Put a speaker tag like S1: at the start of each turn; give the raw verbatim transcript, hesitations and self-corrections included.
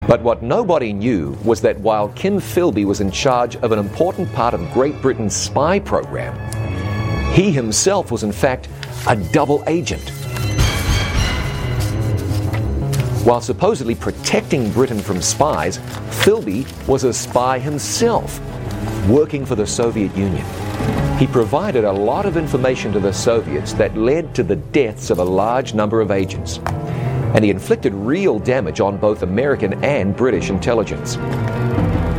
S1: But what nobody knew was that while Kim Philby was in charge of an important part of Great Britain's spy program, he himself was in fact a double agent. While supposedly protecting Britain from spies, Philby was a spy himself, working for the Soviet Union. He provided a lot of information to the Soviets that led to the deaths of a large number of agents, and he inflicted real damage on both American and British intelligence.